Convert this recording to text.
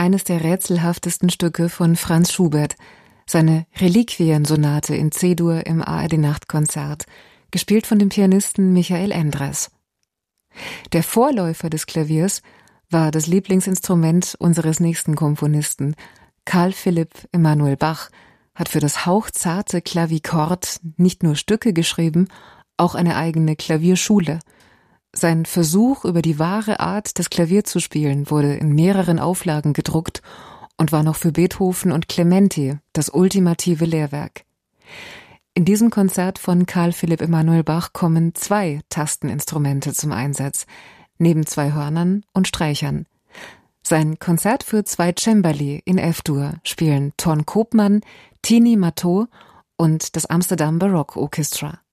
eines der rätselhaftesten Stücke von Franz Schubert, seine Reliquien-Sonate in C-Dur im ARD-Nachtkonzert, gespielt von dem Pianisten Michael Endres. Der Vorläufer des Klaviers war das Lieblingsinstrument unseres nächsten Komponisten. Carl Philipp Emanuel Bach hat für das hauchzarte Klavichord nicht nur Stücke geschrieben, auch eine eigene Klavierschule. Sein Versuch, über die wahre Art, das Klavier zu spielen, wurde in mehreren Auflagen gedruckt und war noch für Beethoven und Clementi das ultimative Lehrwerk. In diesem Konzert von Carl Philipp Emanuel Bach kommen 2 Tasteninstrumente zum Einsatz, neben 2 Hörnern und Streichern. Sein Konzert für 2 Cembali in F-Dur spielen Ton Koopman, Tini Matteau und das Amsterdam Baroque Orchestra.